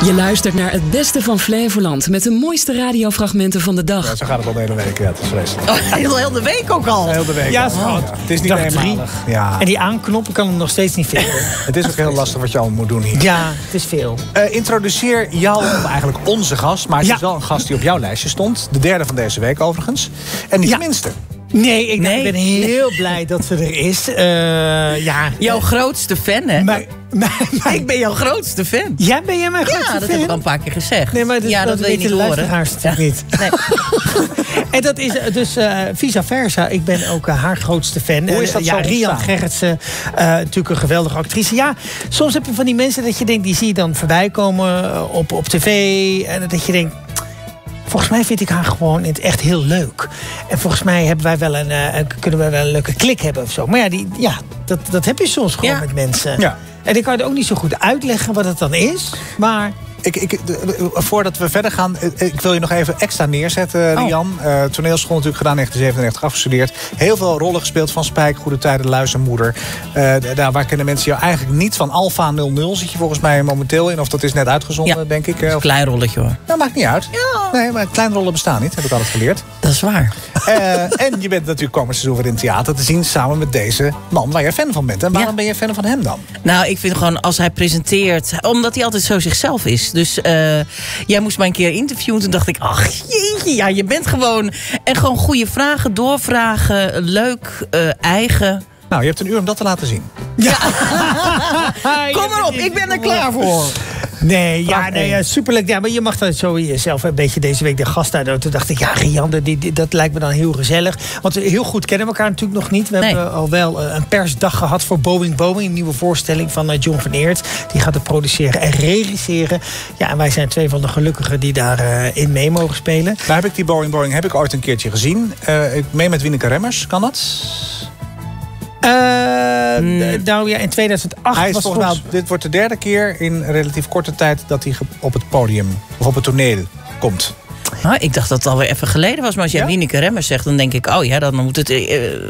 Je luistert naar het beste van Flevoland met de mooiste radiofragmenten van de dag. Ja, zo gaat het al de hele week. Ja, het is vreselijk. Heel de week ook al. Heel de week. Ja, al. schat. Het is niet Dag eenmalig. Ja. En die aanknoppen kan ik nog steeds niet vinden. Het is ook heel lastig wat je allemaal moet doen hier. Ja, het is veel. Introduceer jou, of eigenlijk onze gast. Maar het is wel een gast die op jouw lijstje stond. De derde van deze week overigens. En niet de minste. Nee, ik ben heel blij dat ze er is. Jouw grootste fan, hè? Maar ik ben jouw grootste fan. Jij ben jij mijn grootste fan? Ja, dat heb ik al een paar keer gezegd. Nee, maar dat wil je niet de horen. luisteraars natuurlijk niet. Nee. En dat is dus vice versa. Ik ben ook haar grootste fan. Hoe is dat zo Rian ontstaan? Gerritsen, natuurlijk een geweldige actrice. Ja, soms heb je van die mensen dat je denkt, die zie je dan voorbij komen op tv. En dat je denkt, volgens mij vind ik haar gewoon in het echt heel leuk. En volgens mij hebben wij wel kunnen we wel een leuke klik hebben of zo. Maar dat heb je soms gewoon met mensen. Ja. En ik kan het ook niet zo goed uitleggen wat het dan is. Maar Voordat we verder gaan, ik wil je nog even extra neerzetten, Rian. Toneelschool natuurlijk gedaan, 1997 afgestudeerd. Heel veel rollen gespeeld van Spijk, Goede Tijden, Luizenmoeder. Waar kennen mensen jou eigenlijk niet van? Alpha 00 zit je volgens mij momenteel in. Of dat is net uitgezonden, denk ik. Een klein rolletje, hoor. Dat maakt niet uit. Ja. Nee, maar kleine rollen bestaan niet, heb ik altijd geleerd. Dat is waar. En je bent natuurlijk komend seizoen weer in theater te zien samen met deze man waar je fan van bent. En waarom ben je fan van hem dan? Nou, ik vind gewoon als hij presenteert, omdat hij altijd zo zichzelf is. Dus jij moest mij een keer interviewen. Toen dacht ik, ach jeetje, ja, je bent gewoon. En gewoon goede vragen, doorvragen, leuk, eigen. Nou, je hebt een uur om dat te laten zien. Kom maar op, ik ben er klaar voor. Nee, superleuk. Ja, maar je mag dan zo jezelf een beetje deze week de gast uit. Toen dacht ik, ja, Rian, dat lijkt me dan heel gezellig. Want heel goed kennen we elkaar natuurlijk nog niet. We hebben al wel een persdag gehad voor Boeing. Een nieuwe voorstelling van John van Eert. Die gaat het produceren en regisseren. Ja, en wij zijn twee van de gelukkigen die daarin mee mogen spelen. Nou heb ik die Boeing heb ik ooit een keertje gezien. Ik mee met Wieneke Remmers, kan dat? Nou ja, in 2008 hij is was volgens mij, dit wordt de derde keer in relatief korte tijd dat hij op het podium of op het toneel komt. Nou, ik dacht dat het alweer even geleden was. Maar als jij Wieneke Remmers zegt, dan denk ik, dan moet het